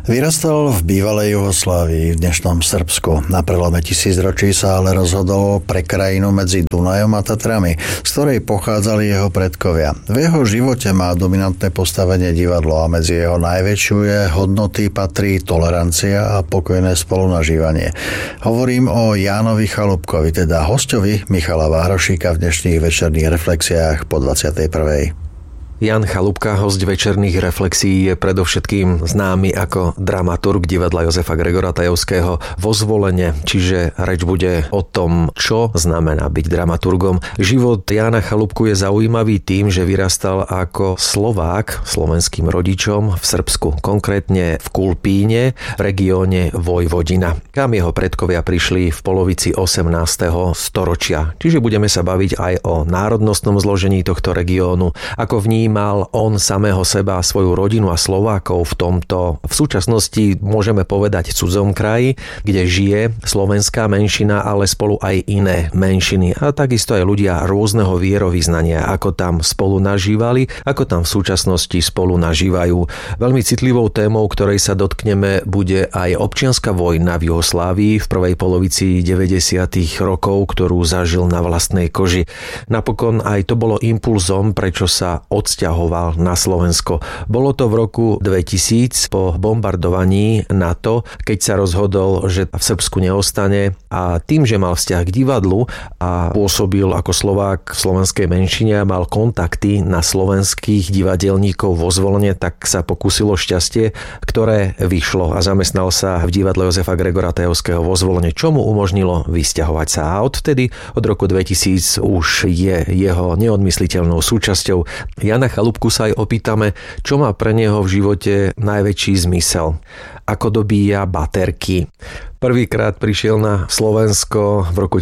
Vyrastal v bývalej Juhoslávii, v dnešnom Srbsku. Na prelome tisícročí sa ale rozhodol pre krajinu medzi Dunajom a Tatrami, z ktorej pochádzali jeho predkovia. V jeho živote má dominantné postavenie divadlo a medzi jeho najväčšie hodnoty patrí tolerancia a pokojné spolunažívanie. Hovorím o Jánovi Chalúbkovi, teda hosťovi Michala Várošíka v dnešných večerných reflexiách po 21. Ján Chalúbka, hosť večerných reflexií, je predovšetkým známy ako dramaturg divadla Jozefa Gregora Tajovského vo Zvolene, čiže reč bude o tom, čo znamená byť dramaturgom. Život Jána Chalúbku je zaujímavý tým, že vyrastal ako Slovák slovenským rodičom v Srbsku, konkrétne v Kulpíne, regióne Vojvodina, kam jeho predkovia prišli v polovici 18. storočia. Čiže budeme sa baviť aj o národnostnom zložení tohto regiónu, ako vnímal on samého seba, svoju rodinu a Slovákov v tomto, v súčasnosti môžeme povedať, cudzom kraji, kde žije slovenská menšina, ale spolu aj iné menšiny a takisto aj ľudia rôzneho vierovyznania, ako tam spolu nažívali, ako tam v súčasnosti spolu nažívajú. Veľmi citlivou témou, ktorej sa dotkneme, bude aj občianska vojna v Juhoslávii v prvej polovici 90. rokov, ktorú zažil na vlastnej koži. Napokon aj to bolo impulzom, prečo sa odsťahoval na Slovensko. Bolo to v roku 2000 po bombardovaní NATO, keď sa rozhodol, že v Srbsku neostane a tým, že mal vzťah k divadlu a pôsobil ako Slovák v slovenskej menšine a mal kontakty na slovenských divadelníkov vo Zvolene, tak sa pokúsilo šťastie, ktoré vyšlo a zamestnal sa v divadle Jozefa Gregora Tajovského vo Zvolene, čo mu umožnilo vysťahovať sa. A odvtedy, od roku 2000 už je jeho neodmysliteľnou súčasťou. Jána Chalúbku sa aj opýtame, čo má pre neho v živote najväčší zmysel. Ako dobíja baterky. Prvýkrát prišiel na Slovensko v roku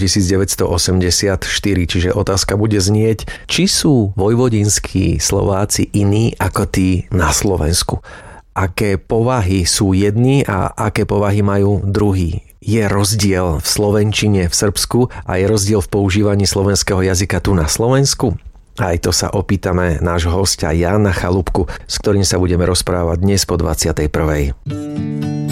1984, čiže otázka bude znieť, či sú vojvodinskí Slováci iní ako tí na Slovensku. Aké povahy sú jedni a aké povahy majú druhí. Je rozdiel v slovenčine v Srbsku a je rozdiel v používaní slovenského jazyka tu na Slovensku? Aj to sa opýtame nášho hostia Jána Chalúbku, s ktorým sa budeme rozprávať dnes po 21.